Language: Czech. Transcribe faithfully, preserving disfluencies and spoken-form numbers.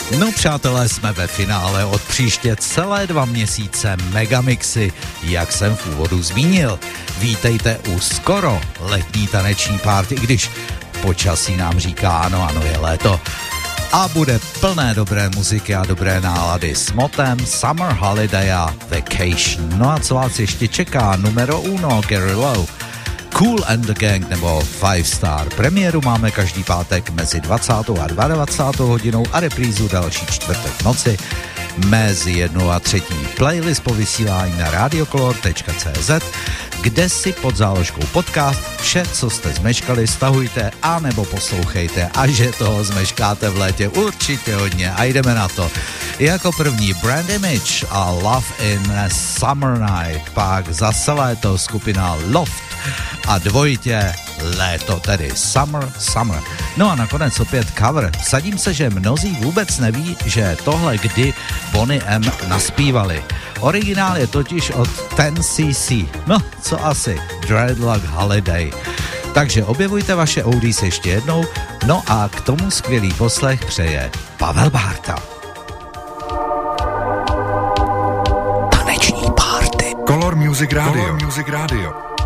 No přátelé, jsme ve finále, od příště celé dva měsíce Megamixy, jak jsem v úvodu zmínil. Vítejte u skoro letní taneční party, když počasí nám říká ano, ano, je léto. A bude plné dobré muziky a dobré nálady s motem Summer Holiday a Vacation. No a co vás ještě čeká? Numero uno, Gary Lowe, Kool and the Gang nebo Five Star. Premiéru máme každý pátek mezi dvacátou a dvacátou hodinou a reprízu další čtvrtek v noci mezi jednou a třetí. Playlist po vysílání na radiocolor tečka cé zet, kde si pod záložkou podcast vše, co jste zmeškali, stahujte a nebo poslouchejte, a že toho zmeškáte v létě určitě hodně. A jdeme na to. Jako první Brand Image a Love in a Summer Night, pak zase léto skupina Loft a dvojitě léto, tedy Summer, Summer. No a nakonec opět cover. Vsadím se, že mnozí vůbec neví, že tohle kdy Bonnie M naspívali. Originál je totiž od ten C C. No, co asi? Dreadlock Holiday. Takže objevujte vaše oldies ještě jednou, no a k tomu skvělý poslech přeje Pavel Bárta. Taneční party. Color Music Radio. Color Music Radio.